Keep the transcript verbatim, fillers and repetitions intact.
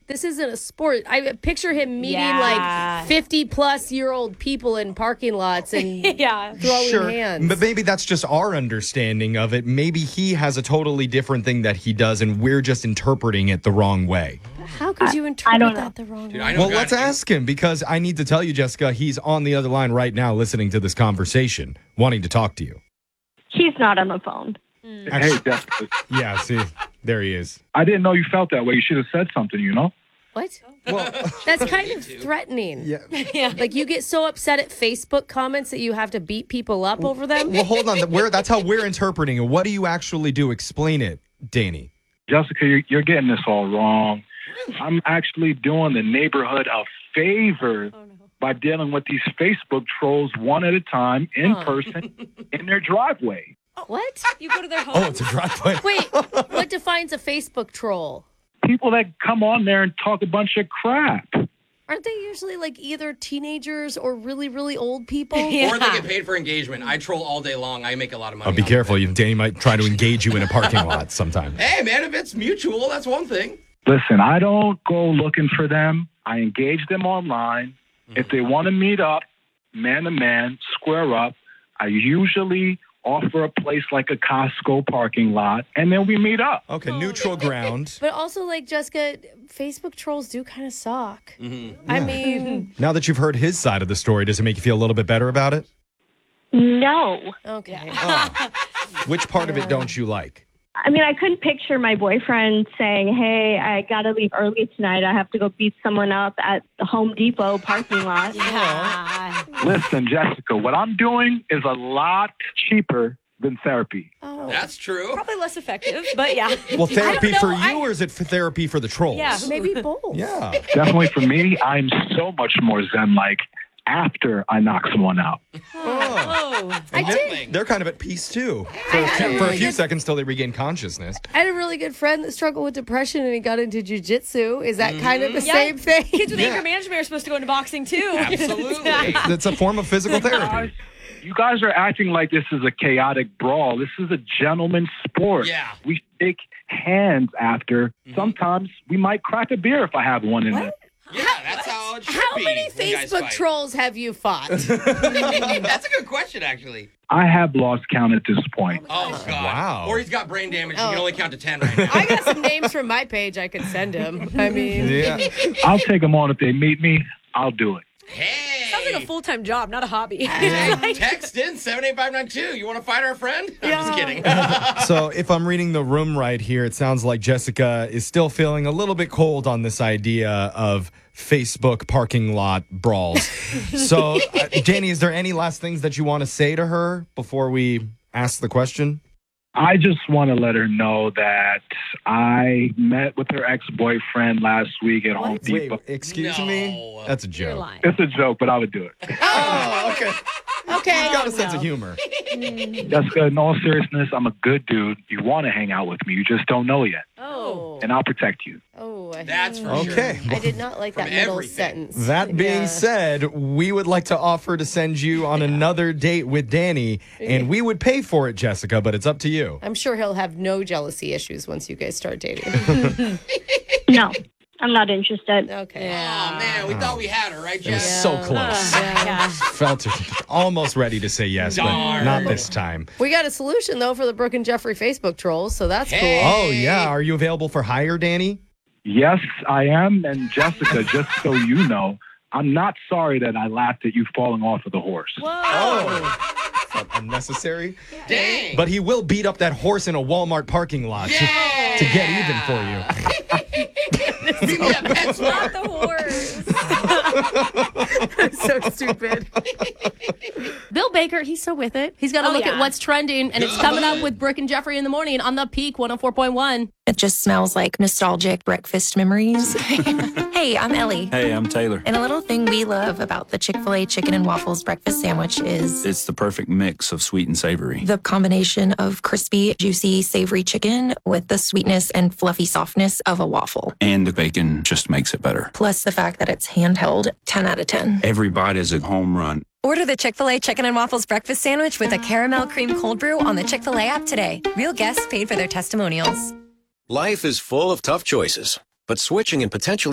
this isn't a sport. I picture him meeting Yeah. like fifty-plus-year-old people in parking lots and Yeah. throwing Sure, hands. but maybe that's just our understanding of it. Maybe he has a totally different thing that he does, and we're just interpreting it the wrong way. How could you interpret don't know. that the wrong Dude, way? I know Well, God- let's ask him, because I need to tell you, Jessica, he's on the other line right now listening to this conversation, wanting to talk to you. He's not on the phone. Hey, Jessica, Yeah, see, there he is. I didn't know you felt that way. You should have said something, you know? What? Well, That's kind of threatening. yeah. Yeah. Like you get so upset at Facebook comments that you have to beat people up over them. Well, hold on. We're, that's how we're interpreting it. What do you actually do? Explain it, Danny. Jessica, you're, you're getting this all wrong. I'm actually doing the neighborhood a favor by dealing with these Facebook trolls one at a time in Huh. person in their driveway. What? You go to their home. Oh, it's a driveway. Wait, what defines a Facebook troll? People that come on there and talk a bunch of crap. Aren't they usually like either teenagers or really, really old people? Yeah. Or they get paid for engagement. I troll all day long. I make a lot of money. Oh, be off of careful. it. You, Danny might try to engage you in a parking lot sometime. Hey, man, if it's mutual, that's one thing. Listen, I don't go looking for them. I engage them online. If they want to meet up, man to man, square up, I usually offer a place like a Costco parking lot, and then we meet up. Okay, neutral ground. But also, like, Jessica, Facebook trolls do kind of suck. Mm-hmm. I mean, Now that you've heard his side of the story, does it make you feel a little bit better about it? No. okay. Which part of it don't you like? I mean, I couldn't picture my boyfriend saying, hey, I got to leave early tonight. I have to go beat someone up at the Home Depot parking lot. Yeah. Listen, Jessica, what I'm doing is a lot cheaper than therapy. Oh. That's true. Probably less effective, but yeah. Well, therapy know, for you, I- or is it for therapy for the trolls? Yeah. Maybe both. Yeah. Definitely for me, I'm so much more zen-like after I knock someone out. Oh. I And did. they're, they're kind of at peace, too, for a few, for a few seconds till they regain consciousness. I had a really good friend that struggled with depression and he got into jujitsu. Is that kind of the Yeah. same thing? Kids with Yeah. anger management are supposed to go into boxing too. Absolutely. It's a form of physical therapy. You guys are acting like this is a chaotic brawl. This is a gentleman's sport. Yeah. We shake hands after. Sometimes we might crack a beer if I have one in there. Yeah, that's how it should How be many when guys Facebook fight. trolls have you fought? That's a good question, actually. I have lost count at this point. Oh, God. Wow. Or he's got brain damage. Oh. He can only count to ten right now. I got some names from my page I could send him. I mean, Yeah. I'll take them on if they meet me. I'll do it. Hey. Sounds like a full-time job, not a hobby. Hey, text in seven eight five nine two. You want to fight our friend? I'm just kidding. So if I'm reading the room right here, it sounds like Jessica is still feeling a little bit cold on this idea of Facebook parking lot brawls. So, uh, Danny, is there any last things that you want to say to her before we ask the question? I just want to let her know that I met with her ex-boyfriend last week at Home Wait, Depot. excuse No. me? That's a You're joke. lying. It's a joke, but I would do it. Oh, okay. okay. You got a sense of humor. Jessica, in all seriousness, I'm a good dude. You want to hang out with me. You just don't know yet. Oh. And I'll protect you. Oh. I- That's for sure. Okay. I did not like that From middle everything. sentence. That being Yeah. said, we would like to offer to send you on another date with Danny, and we would pay for it, Jessica, but it's up to you. I'm sure he'll have no jealousy issues once you guys start dating. No, I'm not interested. Okay. Oh, man. We thought we had her, right, It was Jess? so close. Yeah. Felt almost ready to say yes, but Darn. not this time. We got a solution, though, for the Brooke and Jeffrey Facebook trolls, so that's Hey. cool. Oh, yeah. Are you available for hire, Danny? Yes, I am. And Jessica, just so you know, I'm not sorry that I laughed at you falling off of the horse. Oh. Felt unnecessary. Dang. But he will beat up that horse in a Walmart parking lot to, Yeah. to get even for you. Beat me up, PetSmart. Not the horse. so stupid. Bill Baker, he's so with it. He's got to Oh, look yeah. at what's trending, and it's coming up with Brooke and Jeffrey in the morning on the Peak one oh four point one. It just smells like nostalgic breakfast memories. Hey, I'm Ellie. Hey, I'm Taylor. And a little thing we love about the Chick-fil-A chicken and waffles breakfast sandwich is It's the perfect mix of sweet and savory. the combination of crispy, juicy, savory chicken with the sweetness and fluffy softness of a waffle. And the bacon just makes it better. Plus the fact that it's handheld, ten out of ten. Every bite is a home run. Order the Chick-fil-A Chicken and Waffles Breakfast Sandwich with a caramel cream cold brew on the Chick-fil-A app today. Real guests paid for their testimonials. Life is full of tough choices, but switching and potentially